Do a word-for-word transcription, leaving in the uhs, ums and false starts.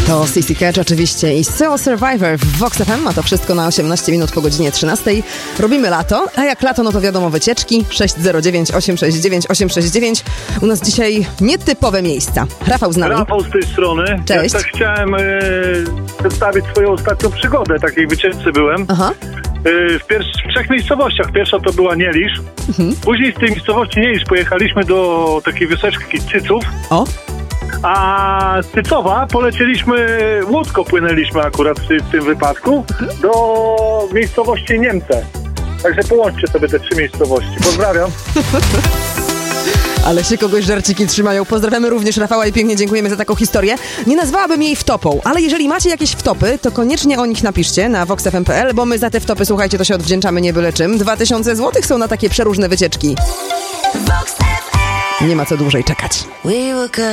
To C C Catch oczywiście i Soul Survivor w Vox F M, a to wszystko na osiemnaście minut po godzinie trzynastej. Robimy lato, a jak lato, no to wiadomo wycieczki. sześć zero dziewięć osiem sześć dziewięć osiem sześć dziewięć. U nas dzisiaj nietypowe miejsca. Rafał z nami. Rafał z tej strony. Cześć. Ja tak chciałem e, przedstawić swoją ostatnią przygodę. Takiej wycieczce byłem. Aha. E, w, pier- w trzech miejscowościach. Pierwsza to była Nielisz. Mhm. Później z tej miejscowości Nielisz pojechaliśmy do takiej wioseczki Cyców. O. A z Cycowa polecieliśmy, łódką płynęliśmy akurat w, w tym wypadku do miejscowości Niemce. Także połączcie sobie te trzy miejscowości. Pozdrawiam. Ale się kogoś żarciki trzymają. Pozdrawiamy również Rafała i pięknie dziękujemy za taką historię. Nie nazwałabym jej wtopą, ale jeżeli macie jakieś wtopy, to koniecznie o nich napiszcie na vox f m kropka p l, bo my za te wtopy, słuchajcie, to się odwdzięczamy nie byle czym. Dwa tysiące złotych są na takie przeróżne wycieczki. Nie ma co dłużej czekać.